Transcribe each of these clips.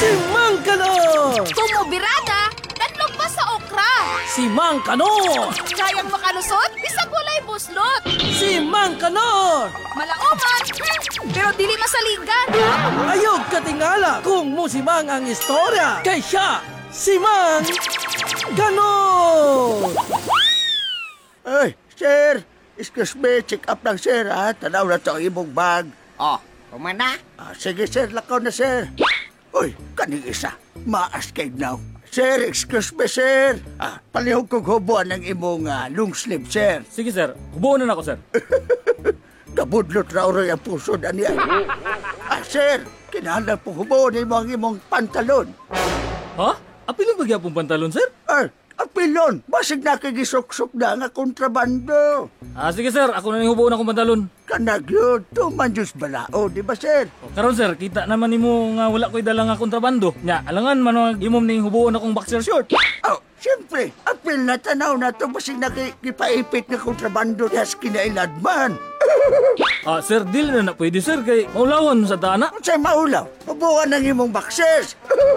Si Mang Kanor! Tumubirada, nanlog pa sa okra. Si Mang Kanor! Kayang makalusot, bisag walay buslot. Si Mang Kanor! Malaoman, pero dili masaligan. Ayog katingala kung musimang ang istorya. Kay siya, si Mang Kanor! Ay, sir! Excuse me, check up lang, sir, ha? Tanaw na to ang imong bag. Oh, kumana? Sige, sir, lakaw na, sir. Uy, kaning isa. Maas kay now. Sir, excuse me, sir. Palihog kong hubuan ng imong long sleeve, sir. Sige sir, hubuon na ako sir. Kabudlot raw rin ang puso na niya. Sir, kinahanglan po hubuan ang imong pantalon. Ha? Apilong bagya pong pantalon sir? Apilon, basig na kagisok-sok na nga kontrabando. Sige sir, ako na yung hubuon akong pantalon. Kanag yun, tumanjus balao, di ba, sir? Karon sir, kita naman nimo nga wala ko'y dala nga kontrabando. Nya, alangan man ang imom ning hubuon akong boxer short. Siyempre, apil na tanaw na to, basig na kipaipit na kontrabando yas kinailadman. Sir, dili na pwede sir, kay maulawan sa dana. Sa'y maulaw, hubuan ng imong boxers.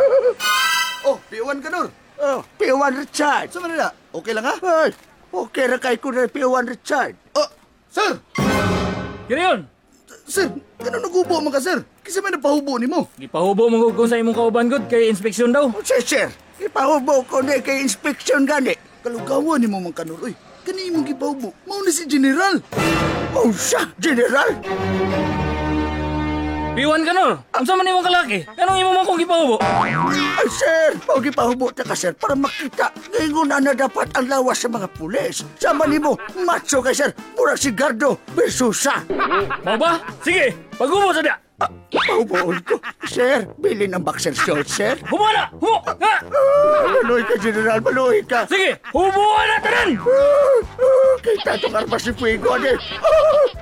P1 Kanor. P1 Richard. Sa Manila, okay lang ha? Ay, okay ra kay ko na P1 Richard. Sir! Kira yun! Sir, ano nagubo mo ka, sir? Kasi may napahubo ni mo. Gipahubo mo kung sa imong kauban gud kay inspeksyon daw. Sir, ipahubo ko na kay inspeksyon gani. Kalugawan ni mo mang Kanor. Uy, kani imong gipahubo. Mauna si General. Oh, siya, General. Piwan ka no? Unsa man imong kalaki? Anong imo man kong gipahubo? Ay, sir, pag ipahubo ta ka, sir, para makita. Ngayon na dapat ang lawas sa mga pulis. Sama ni mo, macho ka, sir. Mura si Gardo, Besusa. Mau ba? Sige, paghubo sa dia. Pahuboon ko. Sir, bili ng boxer short, sir. Hubo na! Hubo! Ha! Maluhi ka, General, maluhi ka. Sige, hubuan na tanan! Kita ito karpas si Fuego, ade.